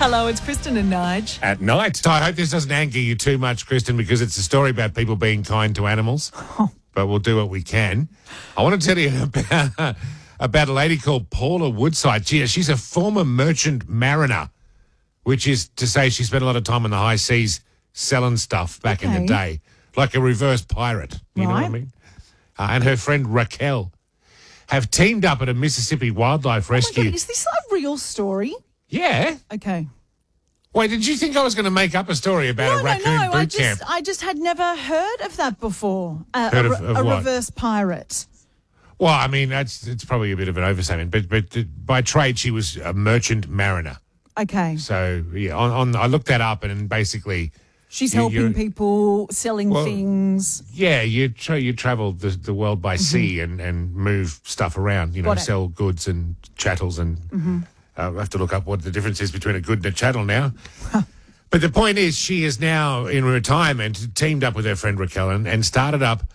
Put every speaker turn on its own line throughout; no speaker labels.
Hello, it's Kristen and Nige.
At night. So I hope this doesn't anger you too much, Kristen, because it's a story about people being kind to animals. But we'll do what we can. I want to tell you about a lady called Paula Woodside. She's a former merchant mariner, which is to say she spent a lot of time on the high seas selling stuff back in the day, like a reverse pirate. You know what I mean? And her friend Raquel have teamed up at a Mississippi wildlife rescue.
Oh my God, is this a real story?
Yeah.
Okay.
Wait, did you think I was going to make up a story about a raccoon boot camp?
I just had never heard of that before.
Heard of what?
Reverse pirate.
Well, I mean, it's probably a bit of an overstatement, but by trade she was a merchant mariner.
Okay.
So yeah, I looked that up, and basically
she's helping people, selling things.
Yeah, you travel the world by sea and move stuff around. Sell goods and chattels and. I have to look up what the difference is between a good and a chattel now. But the point is, she is now in retirement, teamed up with her friend Raquel and started up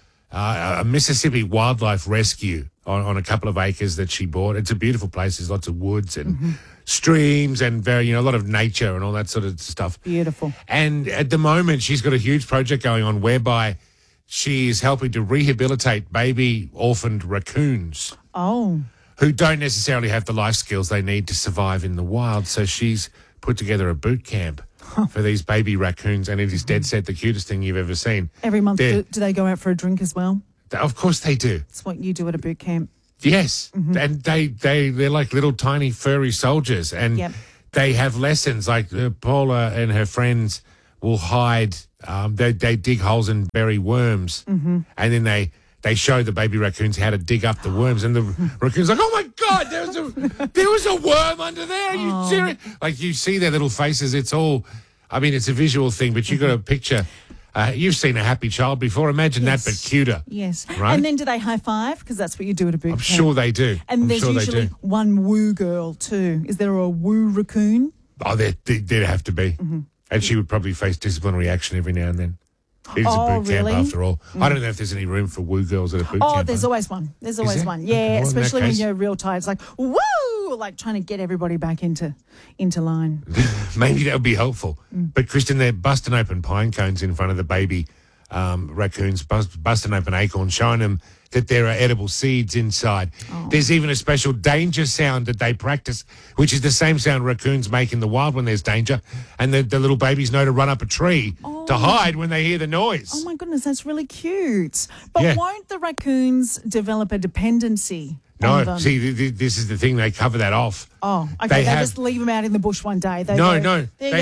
a Mississippi wildlife rescue on a couple of acres that she bought. It's a beautiful place. There's lots of woods and streams and a lot of nature and all that sort of stuff.
Beautiful.
And at the moment, she's got a huge project going on whereby she is helping to rehabilitate baby orphaned raccoons.
Oh.
Who don't necessarily have the life skills they need to survive in the wild. So she's put together a boot camp for these baby raccoons, and it is dead set the cutest thing you've ever seen.
Every month, do they go out for a drink as well?
Of course they do.
It's what you do at a boot camp.
Yes, and they're like little tiny furry soldiers, and they have lessons. Like Paula and her friends will hide. They dig holes and bury worms, and then they show the baby raccoons how to dig up the worms, and the raccoon's like, "Oh my God, there was a worm under there. Are you serious?" Like you see their little faces. It's all, I mean, it's a visual thing, but you got a picture. You've seen a happy child before. Imagine that, but cuter.
Yes.
Right?
And then do they high five? Because that's what you do at a boot camp.
I'm sure they do.
And there's usually one woo girl too. Is there a woo raccoon?
Oh, there'd have to be, and she would probably face disciplinary action every now and then. It's a boot camp after all. I don't know if there's any room for woo girls at a boot camp.
Oh, there's always one. There's always one. Yeah, especially when you're real tired. It's like, woo! Like trying to get everybody back into line.
Maybe that would be helpful. But, Kristen, they're busting open pine cones in front of the baby raccoons, busting open acorns, showing them that there are edible seeds inside. There's even a special danger sound that they practice, which is the same sound raccoons make in the wild when there's danger, and the little babies know to run up a tree to hide when they hear the noise.
Oh, my goodness, that's really cute. But won't the raccoons develop a dependency on them?
See, this is the thing. They cover that off.
Oh, okay. They just leave them out in the bush one day.
No. They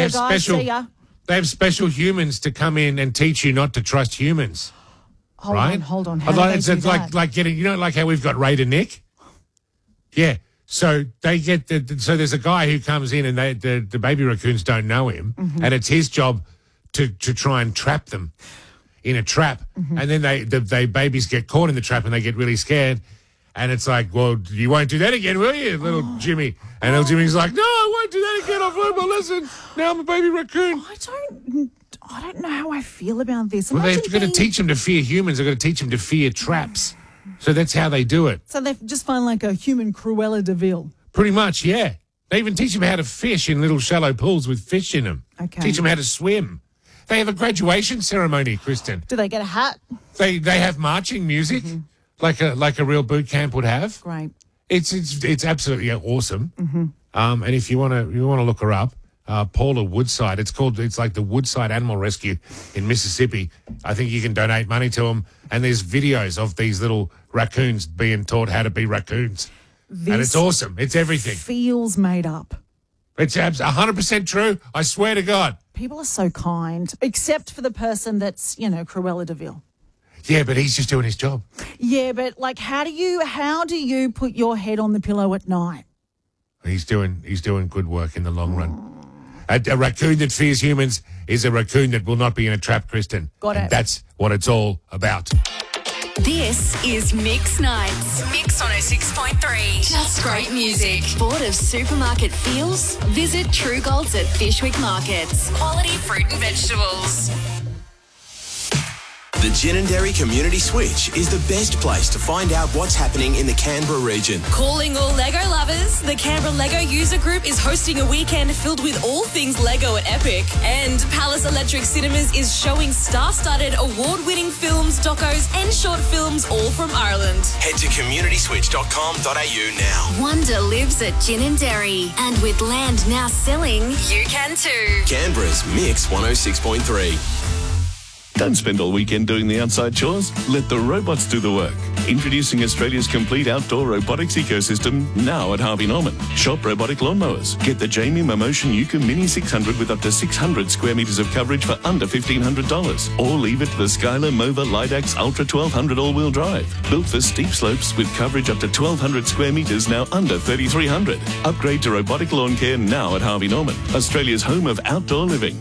have special humans to come in and teach you not to trust humans.
Hold on. How do they do that?
Like getting, like how we've got Ray to Nick. Yeah. So they get so there's a guy who comes in and the baby raccoons don't know him, and it's his job to try and trap them in a trap, and then the babies get caught in the trap and they get really scared, and it's like, well, you won't do that again, will you, little Jimmy? And little Jimmy's like, no, I won't do that again. I've learned my lesson. Now I'm a baby raccoon.
I don't know how I feel about this.
Well, they've got to teach them to fear humans. They've got to teach them to fear traps. So that's how they do it.
So they just find like a human Cruella de Vil.
Pretty much, yeah. They even teach them how to fish in little shallow pools with fish in them.
Okay.
Teach them how to swim. They have a graduation ceremony, Kristen.
Do they get a hat?
They have marching music, like a real boot camp would have.
Great.
It's absolutely awesome. And if you want to look her up, Paula Woodside. It's like the Woodside Animal Rescue in Mississippi. I think you can donate money to them, and there's videos of these little raccoons being taught how to be raccoons, and it's awesome. It's everything.
Feels made up.
It's 100% true. I swear to God.
People are so kind, except for the person that's Cruella de Vil.
Yeah, but he's just doing his job.
Yeah, but like, how do you put your head on the pillow at night?
He's doing good work in the long run. A raccoon that fears humans is a raccoon that will not be in a trap, Kristen.
Got it.
That's what it's all about.
This is Mix Nights. Mix 106.3. Just great music. Bored of supermarket feels? Visit True Golds at Fishwick Markets. Quality fruit and vegetables.
The Ginninderry Community Switch is the best place to find out what's happening in the Canberra region.
Calling all Lego lovers, the Canberra Lego User Group is hosting a weekend filled with all things Lego at Epic. And Palace Electric Cinemas is showing star-studded award-winning films, docos and short films all from Ireland.
Head to communityswitch.com.au now.
Wonder lives at Ginninderry, and with land now selling, you can too.
Canberra's Mix 106.3.
Don't spend all weekend doing the outside chores. Let the robots do the work. Introducing Australia's complete outdoor robotics ecosystem now at Harvey Norman. Shop robotic lawnmowers. Get the Jamie Momotion Yuka Mini 600 with up to 600 square metres of coverage for under $1,500. Or leave it to the Skylar Mova Lidax Ultra 1200 all-wheel drive. Built for steep slopes with coverage up to 1,200 square metres, now under $3,300. Upgrade to robotic lawn care now at Harvey Norman. Australia's home of outdoor living.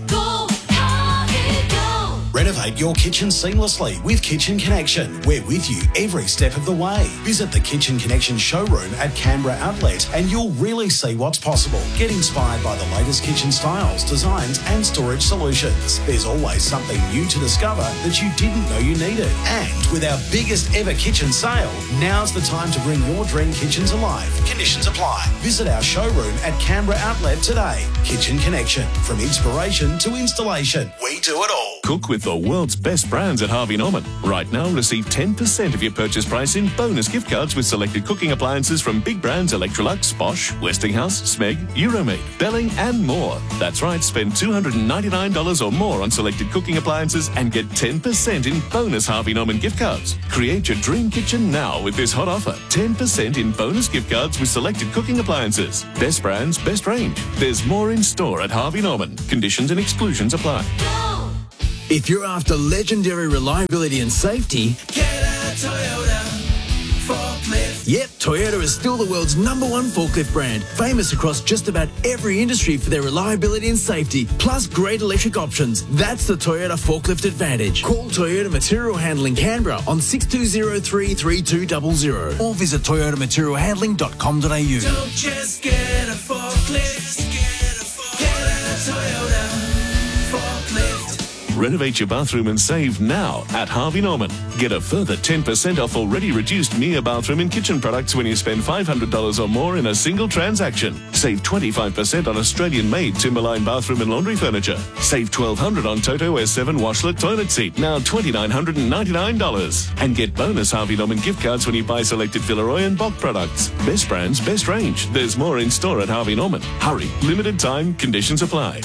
Renovate your kitchen seamlessly with Kitchen Connection. We're with you every step of the way. Visit the Kitchen Connection showroom at Canberra Outlet and you'll really see what's possible. Get inspired by the latest kitchen styles, designs and storage solutions. There's always something new to discover that you didn't know you needed. And with our biggest ever kitchen sale, now's the time to bring your dream kitchen to life. Conditions apply. Visit our showroom at Canberra Outlet today. Kitchen Connection. From inspiration to installation, we do it all.
Cook with the world's best brands at Harvey Norman. Right now, receive 10% of your purchase price in bonus gift cards with selected cooking appliances from big brands Electrolux, Bosch, Westinghouse, Smeg, Euromade, Belling and more. That's right, spend $299 or more on selected cooking appliances and get 10% in bonus Harvey Norman gift cards. Create your dream kitchen now with this hot offer. 10% in bonus gift cards with selected cooking appliances. Best brands, best range. There's more in store at Harvey Norman. Conditions and exclusions apply.
If you're after legendary reliability and safety, get a Toyota forklift. Yep, Toyota is still the world's #1 forklift brand, famous across just about every industry for their reliability and safety, plus great electric options. That's the Toyota forklift advantage. Call Toyota Material Handling Canberra on 6203-3200 or visit toyotamaterialhandling.com.au.
Don't just get a forklift, get a Toyota forklift.
Renovate your bathroom and save now at Harvey Norman. Get a further 10% off already reduced Mia bathroom and kitchen products when you spend $500 or more in a single transaction. Save 25% on Australian-made Timberline bathroom and laundry furniture. Save $1,200 on Toto S7 washlet toilet seat, now $2,999. And get bonus Harvey Norman gift cards when you buy selected Villeroy and Bock products. Best brands, best range. There's more in store at Harvey Norman. Hurry, limited time, conditions apply.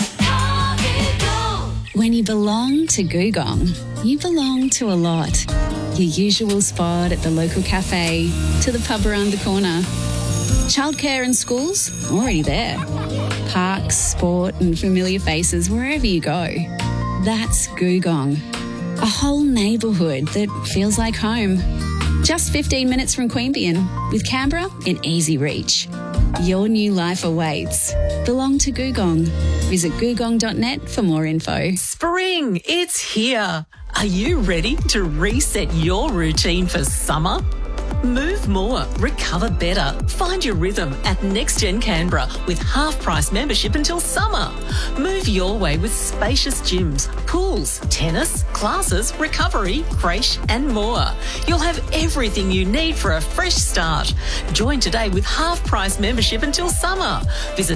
When you belong to Googong, you belong to a lot. Your usual spot at the local cafe, to the pub around the corner. Childcare and schools, already there. Parks, sport and familiar faces wherever you go. That's Googong. A whole neighbourhood that feels like home. Just 15 minutes from Queanbeyan, with Canberra in easy reach. Your new life awaits. Belong to Googong. Visit googong.net for more info.
Spring, it's here. Are you ready to reset your routine for summer? Move more, recover better. Find your rhythm at NextGen Canberra with half-price membership until summer. Move your way with spacious gyms, pools, tennis, classes, recovery, creche and more. You'll have everything you need for a fresh start. Join today with half-price membership until summer. Visit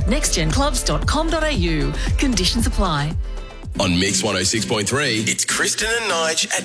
nextgenclubs.com.au. Conditions apply.
On Mix 106.3, it's Kristen and Nige at